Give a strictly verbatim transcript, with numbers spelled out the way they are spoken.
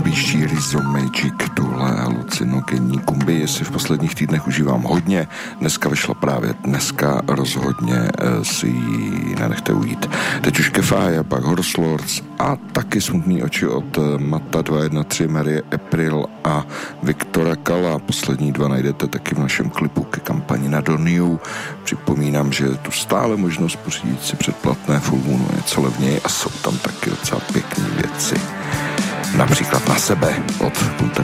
objíždí Rizzo Magic, tuhle halucinogenní kumbi, jestli v posledních týdnech užívám hodně. Dneska vyšla právě dneska, rozhodně si ji nenechte ujít. Teď už Kefája, pak Horse Lords a taky Smutný oči od Mata dva jedna tři, Mary April a Viktora Kala. Poslední dva najdete taky v našem klipu ke kampani na Doniu. Připomínám, že je tu stále možnost pořídit si předplatné Full Moonu něco levněji a jsou tam taky docela pěkné věci. Například Na sebe od